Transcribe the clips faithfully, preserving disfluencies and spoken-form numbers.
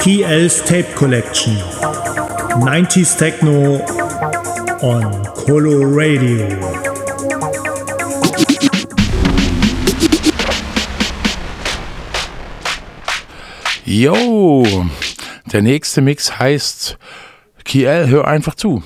Key L's Tape Collection. nineties Techno on Colo Radio. Jo, der nächste Mix heißt Key L, hör einfach zu.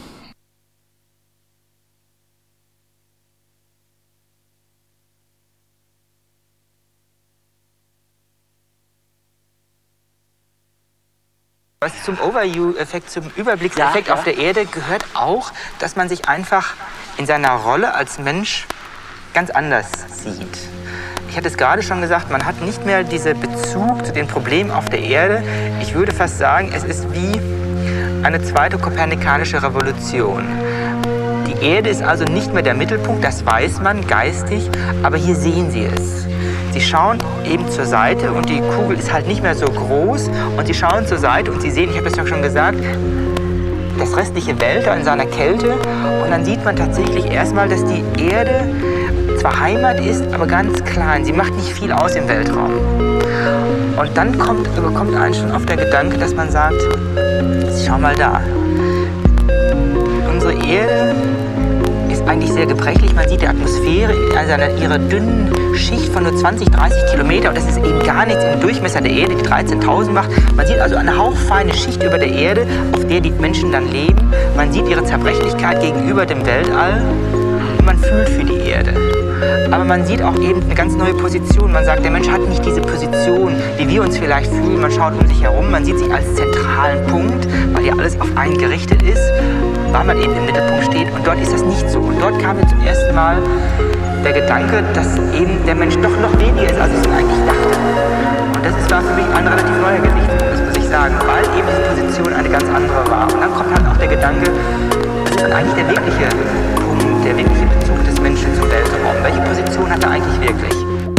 Was zum Overview-Effekt, zum Überblickseffekt ja, ja. auf der Erde gehört auch, dass man sich einfach in seiner Rolle als Mensch ganz anders sieht. Ich hatte es gerade schon gesagt, man hat nicht mehr diesen Bezug zu den Problemen auf der Erde. Ich würde fast sagen, es ist wie eine zweite kopernikanische Revolution. Die Erde ist also nicht mehr der Mittelpunkt, das weiß man geistig, aber hier sehen Sie es. Sie schauen eben zur Seite und die Kugel ist halt nicht mehr so groß und Sie schauen zur Seite und Sie sehen, ich habe es ja schon gesagt, das restliche Weltall in seiner Kälte und dann sieht man tatsächlich erstmal, dass die Erde zwar Heimat ist, aber ganz klein. Sie macht nicht viel aus im Weltraum. Und dann kommt, überkommt einen schon oft der Gedanke, dass man sagt, schau mal da, unsere Erde ist eigentlich sehr gebrechlich. Man sieht die Atmosphäre in einer ihrer dünnen Schicht von nur zwanzig, dreißig Kilometer und das ist eben gar nichts im Durchmesser der Erde, die dreizehntausend macht. Man sieht also eine hauchfeine Schicht über der Erde, auf der die Menschen dann leben. Man sieht ihre Zerbrechlichkeit gegenüber dem Weltall und man fühlt für die Erde. Aber man sieht auch eben eine ganz neue Position. Man sagt, der Mensch hat nicht diese Position, wie wir uns vielleicht fühlen. Man schaut um sich herum, man sieht sich als zentralen Punkt, weil ja alles auf einen gerichtet ist, weil man eben im Mittelpunkt steht. Und dort ist das nicht so. Und dort kam mir zum ersten Mal der Gedanke, dass eben der Mensch doch noch weniger ist, als ich es eigentlich dachte. Und das ist, war für mich ein relativ neuer Gesichtspunkt, das muss ich sagen, weil eben diese Position eine ganz andere war. Und dann kommt halt auch der Gedanke, was ist dann eigentlich der wirkliche Punkt